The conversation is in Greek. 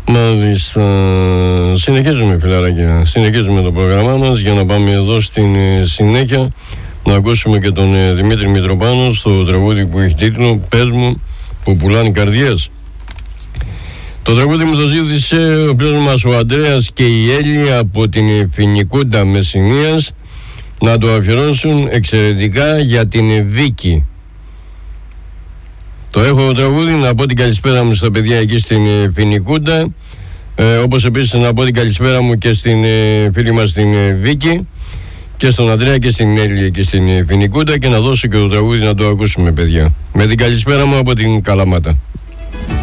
Μάλιστα. Συνεχίζουμε, φιλαράκια. Συνεχίζουμε το πρόγραμμά μας για να πάμε εδώ στην συνέχεια να ακούσουμε και τον Δημήτρη Μητροπάνο στο τραγούδι που έχει τίτλο «Πες μου που πουλάνε καρδιές». Το τραγούδι μου το ζήτησε ο φίλος μας ο Ανδρέας και η Έλλη από την Φοινικούντα Μεσσηνίας να το αφιερώσουν εξαιρετικά για την Βίκη. Το έχω τραγούδι, να πω την καλησπέρα μου στα παιδιά εκεί στην Φοινικούντα, όπως επίσης να πω την καλησπέρα μου και στην φίλη μας την Βίκη και στον Ανδρέα και στην Έλλη εκεί στην Φοινικούντα, και να δώσω και το τραγούδι να το ακούσουμε, παιδιά. Με την καλησπέρα μου από την Καλαμάτα.